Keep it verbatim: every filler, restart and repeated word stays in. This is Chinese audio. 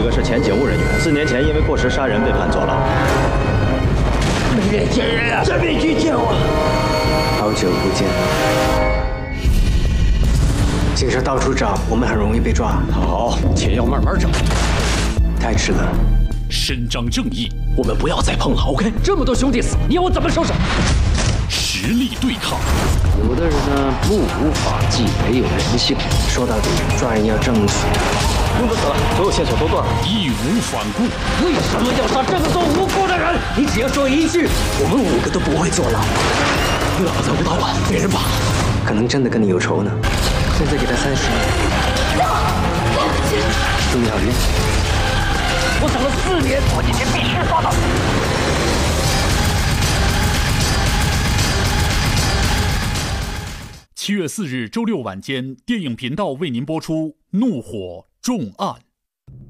个是前警务人员，四年前因为过失杀人被判坐牢。 没脸见人啊！这边去见我。 好久不见。警察到处找，我们很容易被抓。 好，钱要慢慢找。 太迟了。 伸张正义， 我们不要再碰了 ，OK？ 这么多兄弟死，你要我怎么收手？ 实力对抗。 有的人呢，目无法纪，没有人性。 说到底，抓人要证据。 用不死了，所有线索都断了， 义无反顾。 为什么要杀这么多无辜的人？你只要说一句，我们五个都不会坐牢。 老子不到晚，被人绑了， 可能真的跟你有仇呢。现在给他三十万。祝你好运。 我等了四年，我今天必须抓到。 七月四日周六晚间，电影频道为您播出《怒火重案》。